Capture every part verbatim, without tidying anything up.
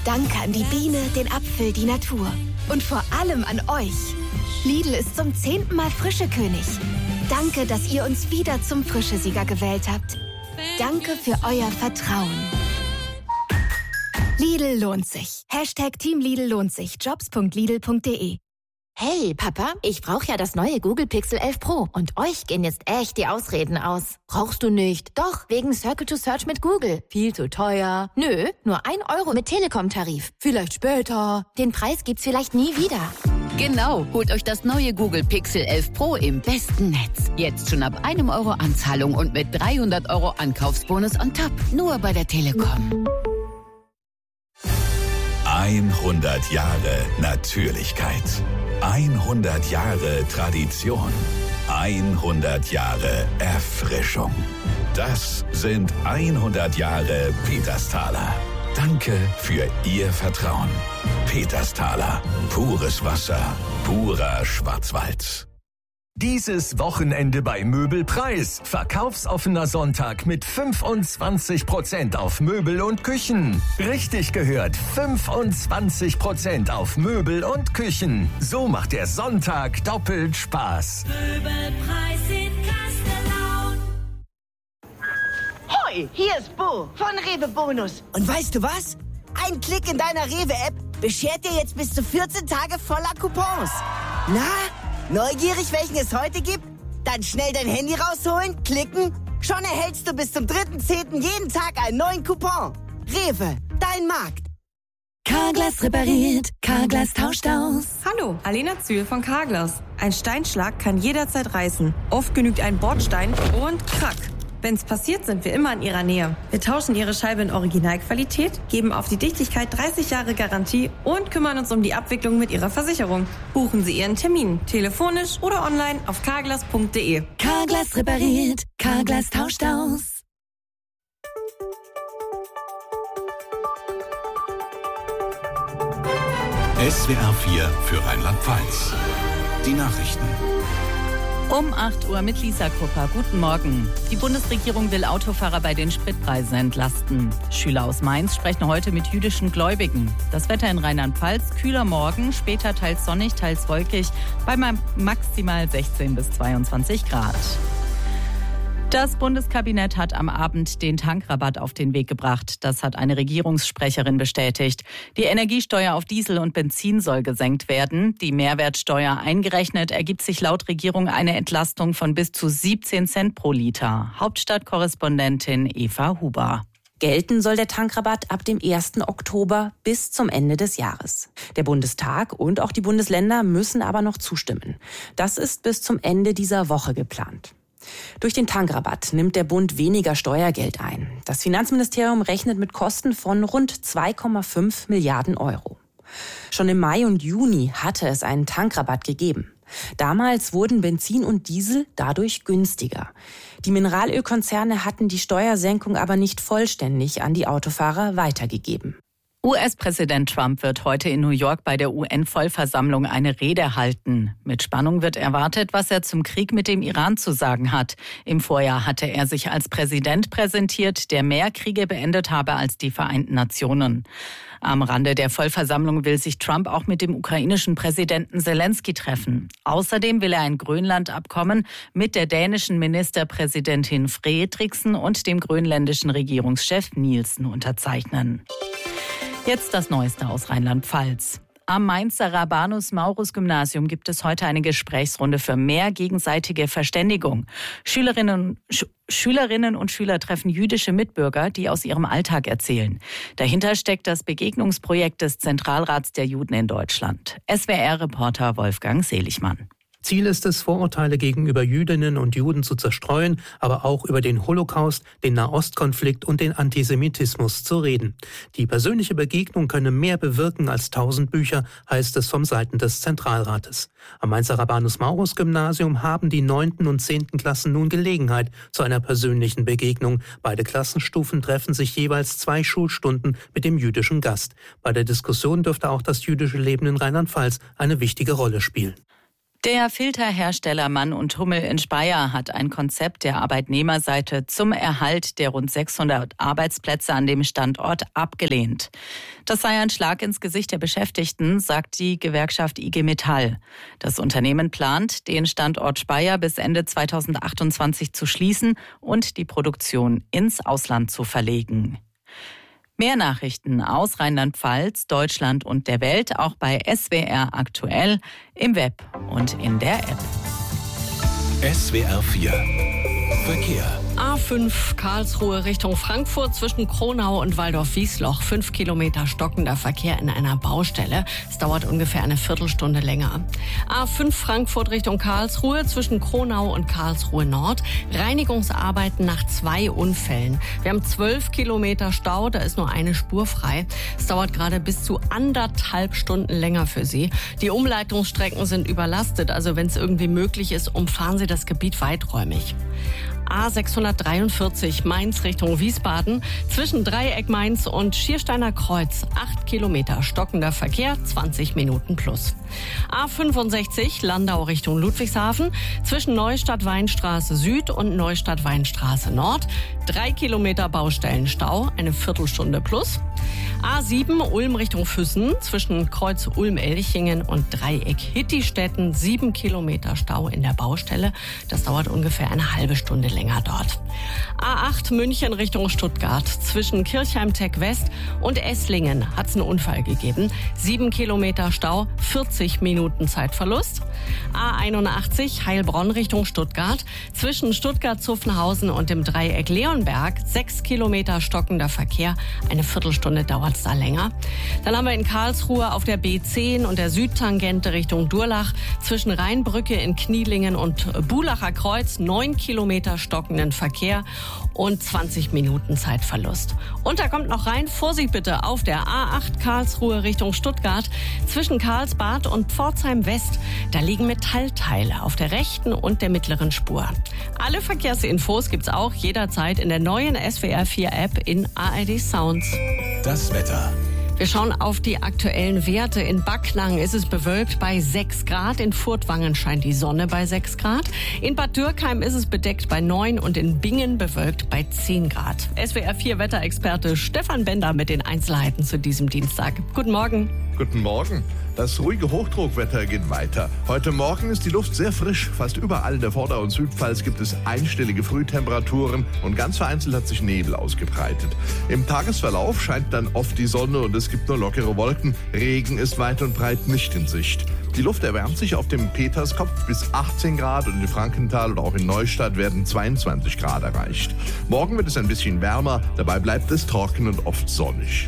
Danke an die Biene, den Apfel, die Natur. Und vor allem an euch. Lidl ist zum zehnten Mal Frischekönig. Danke, dass ihr uns wieder zum Frischesieger gewählt habt. Danke für euer Vertrauen. Lidl lohnt sich. Hashtag Team Lidl lohnt sich. Jobs punkt lidl punkt de. Hey, Papa, ich brauche ja das neue Google Pixel elf Pro. Und euch gehen jetzt echt die Ausreden aus. Brauchst du nicht? Doch, wegen Circle to Search mit Google. Viel zu teuer. Nö, nur ein Euro mit Telekom-Tarif. Vielleicht später. Den Preis gibt's vielleicht nie wieder. Genau, holt euch das neue Google Pixel elf Pro im besten Netz. Jetzt schon ab einem Euro Anzahlung und mit dreihundert Euro Ankaufsbonus on top. Nur bei der Telekom. hundert Jahre Natürlichkeit. hundert Jahre Tradition. hundert Jahre Erfrischung. Das sind hundert Jahre Petersthaler. Danke für Ihr Vertrauen. Petersthaler. Pures Wasser. Purer Schwarzwald. Dieses Wochenende bei Möbelpreis. Verkaufsoffener Sonntag mit fünfundzwanzig Prozent auf Möbel und Küchen. Richtig gehört, fünfundzwanzig Prozent auf Möbel und Küchen. So macht der Sonntag doppelt Spaß. Möbelpreis in Kastellaun. Hoi, hier ist Bo von Rewe Bonus. Und weißt du was? Ein Klick in deiner Rewe-App beschert dir jetzt bis zu vierzehn Tage voller Coupons. Na? Neugierig, welchen es heute gibt? Dann schnell dein Handy rausholen, klicken. Schon erhältst du bis zum dritten zehnten jeden Tag einen neuen Coupon. Rewe, dein Markt. Carglass repariert, Carglass tauscht aus. Hallo, Alena Zühl von Carglass. Ein Steinschlag kann jederzeit reißen. Oft genügt ein Bordstein und krack. Wenn's passiert, sind wir immer in Ihrer Nähe. Wir tauschen Ihre Scheibe in Originalqualität, geben auf die Dichtigkeit dreißig Jahre Garantie und kümmern uns um die Abwicklung mit Ihrer Versicherung. Buchen Sie Ihren Termin, telefonisch oder online auf carglass punkt de. Carglass repariert, Carglass tauscht aus. S W R vier für Rheinland-Pfalz. Die Nachrichten. Um acht Uhr mit Lisa Kupper. Guten Morgen. Die Bundesregierung will Autofahrer bei den Spritpreisen entlasten. Schüler aus Mainz sprechen heute mit jüdischen Gläubigen. Das Wetter in Rheinland-Pfalz, kühler Morgen, später teils sonnig, teils wolkig, bei maximal sechzehn bis zweiundzwanzig Grad. Das Bundeskabinett hat am Abend den Tankrabatt auf den Weg gebracht. Das hat eine Regierungssprecherin bestätigt. Die Energiesteuer auf Diesel und Benzin soll gesenkt werden. Die Mehrwertsteuer eingerechnet ergibt sich laut Regierung eine Entlastung von bis zu siebzehn Cent pro Liter. Hauptstadtkorrespondentin Eva Huber. Gelten soll der Tankrabatt ab dem ersten Oktober bis zum Ende des Jahres. Der Bundestag und auch die Bundesländer müssen aber noch zustimmen. Das ist bis zum Ende dieser Woche geplant. Durch den Tankrabatt nimmt der Bund weniger Steuergeld ein. Das Finanzministerium rechnet mit Kosten von rund zwei Komma fünf Milliarden Euro. Schon im Mai und Juni hatte es einen Tankrabatt gegeben. Damals wurden Benzin und Diesel dadurch günstiger. Die Mineralölkonzerne hatten die Steuersenkung aber nicht vollständig an die Autofahrer weitergegeben. U S-Präsident Trump wird heute in New York bei der U N-Vollversammlung eine Rede halten. Mit Spannung wird erwartet, was er zum Krieg mit dem Iran zu sagen hat. Im Vorjahr hatte er sich als Präsident präsentiert, der mehr Kriege beendet habe als die Vereinten Nationen. Am Rande der Vollversammlung will sich Trump auch mit dem ukrainischen Präsidenten Zelensky treffen. Außerdem will er ein Grönland-Abkommen mit der dänischen Ministerpräsidentin Fredriksen und dem grönländischen Regierungschef Nielsen unterzeichnen. Jetzt das Neueste aus Rheinland-Pfalz. Am Mainzer Rabanus-Maurus-Gymnasium gibt es heute eine Gesprächsrunde für mehr gegenseitige Verständigung. Schülerinnen, Sch- Schülerinnen und Schüler treffen jüdische Mitbürger, die aus ihrem Alltag erzählen. Dahinter steckt das Begegnungsprojekt des Zentralrats der Juden in Deutschland. S W R-Reporter Wolfgang Seligmann. Ziel ist es, Vorurteile gegenüber Jüdinnen und Juden zu zerstreuen, aber auch über den Holocaust, den Nahostkonflikt und den Antisemitismus zu reden. Die persönliche Begegnung könne mehr bewirken als tausend Bücher, heißt es vom Seiten des Zentralrates. Am Mainzer Rabanus-Maurus-Gymnasium haben die neunten und zehnten Klassen nun Gelegenheit zu einer persönlichen Begegnung. Beide Klassenstufen treffen sich jeweils zwei Schulstunden mit dem jüdischen Gast. Bei der Diskussion dürfte auch das jüdische Leben in Rheinland-Pfalz eine wichtige Rolle spielen. Der Filterhersteller Mann und Hummel in Speyer hat ein Konzept der Arbeitnehmerseite zum Erhalt der rund sechshundert Arbeitsplätze an dem Standort abgelehnt. Das sei ein Schlag ins Gesicht der Beschäftigten, sagt die Gewerkschaft I G Metall. Das Unternehmen plant, den Standort Speyer bis Ende zweitausendachtundzwanzig zu schließen und die Produktion ins Ausland zu verlegen. Mehr Nachrichten aus Rheinland-Pfalz, Deutschland und der Welt auch bei S W R aktuell, im Web und in der App. S W R vier Verkehr. A fünf Karlsruhe Richtung Frankfurt zwischen Kronau und Waldorf-Wiesloch. Fünf Kilometer stockender Verkehr in einer Baustelle. Es dauert ungefähr eine Viertelstunde länger. A fünf Frankfurt Richtung Karlsruhe zwischen Kronau und Karlsruhe Nord. Reinigungsarbeiten nach zwei Unfällen. Wir haben zwölf Kilometer Stau, da ist nur eine Spur frei. Es dauert gerade bis zu anderthalb Stunden länger für Sie. Die Umleitungsstrecken sind überlastet, also wenn es irgendwie möglich ist, umfahren Sie das Gebiet weiträumig. A sechshundertdreiundvierzig Mainz Richtung Wiesbaden zwischen Dreieck Mainz und Schiersteiner Kreuz. Acht Kilometer stockender Verkehr, zwanzig Minuten plus. A fünfundsechzig Landau Richtung Ludwigshafen zwischen Neustadt-Weinstraße Süd und Neustadt-Weinstraße Nord. Drei Kilometer Baustellenstau, eine Viertelstunde plus. A sieben Ulm Richtung Füssen zwischen Kreuz Ulm-Elchingen und Dreieck Hittistetten. Sieben Kilometer Stau in der Baustelle. Das dauert ungefähr eine halbe Stunde länger dort. A acht München Richtung Stuttgart zwischen Kirchheim-Tech West und Esslingen hat es einen Unfall gegeben. Sieben Kilometer Stau, vierzig Minuten Zeitverlust. A einundachtzig Heilbronn Richtung Stuttgart zwischen Stuttgart-Zuffenhausen und dem Dreieck Leonberg. Sechs Kilometer stockender Verkehr, eine Viertelstunde dauert es da länger. Dann haben wir in Karlsruhe auf der B zehn und der Südtangente Richtung Durlach zwischen Rheinbrücke in Knielingen und Bulacher Kreuz neun Kilometer stockenden Verkehr und zwanzig Minuten Zeitverlust. Und da kommt noch rein, Vorsicht bitte, auf der A acht Karlsruhe Richtung Stuttgart zwischen Karlsbad und Pforzheim West. Da liegen Metallteile auf der rechten und der mittleren Spur. Alle Verkehrsinfos gibt's auch jederzeit in der neuen S W R vier App in A R D Sounds. Das Wetter. Wir schauen auf die aktuellen Werte. In Backnang ist es bewölkt bei sechs Grad. In Furtwangen scheint die Sonne bei sechs Grad. In Bad Dürkheim ist es bedeckt bei neun und in Bingen bewölkt bei zehn Grad. S W R vier Wetterexperte Stefan Bender mit den Einzelheiten zu diesem Dienstag. Guten Morgen. Guten Morgen. Das ruhige Hochdruckwetter geht weiter. Heute Morgen ist die Luft sehr frisch. Fast überall in der Vorder- und Südpfalz gibt es einstellige Frühtemperaturen und ganz vereinzelt hat sich Nebel ausgebreitet. Im Tagesverlauf scheint dann oft die Sonne und es gibt nur lockere Wolken. Regen ist weit und breit nicht in Sicht. Die Luft erwärmt sich auf dem Peterskopf bis achtzehn Grad und in Frankenthal oder auch in Neustadt werden zweiundzwanzig Grad erreicht. Morgen wird es ein bisschen wärmer, dabei bleibt es trocken und oft sonnig.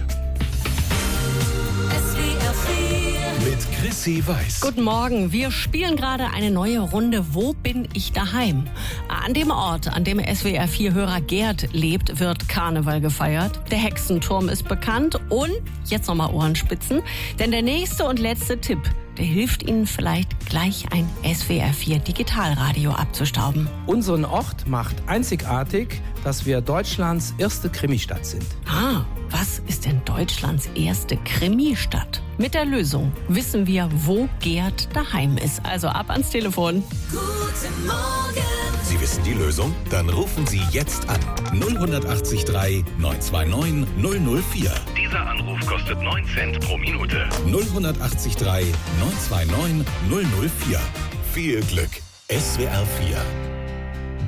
Mit Chrissy Weiß. Guten Morgen. Wir spielen gerade eine neue Runde Wo bin ich daheim? An dem Ort, an dem S W R vier-Hörer Gerd lebt, wird Karneval gefeiert. Der Hexenturm ist bekannt und jetzt nochmal Ohrenspitzen, denn der nächste und letzte Tipp, der hilft Ihnen vielleicht gleich ein S W R vier Digitalradio abzustauben. Unseren Ort macht einzigartig, dass wir Deutschlands erste Krimistadt sind. Ah, was ist denn Deutschlands erste Krimistadt? Mit der Lösung wissen wir, wo Gerd daheim ist. Also ab ans Telefon. Guten Morgen. Sie wissen die Lösung? Dann rufen Sie jetzt an. null acht drei neun zwei neun null null vier. Dieser Anruf kostet neun Cent pro Minute. null acht drei neun zwei neun null null vier. Viel Glück. S W R vier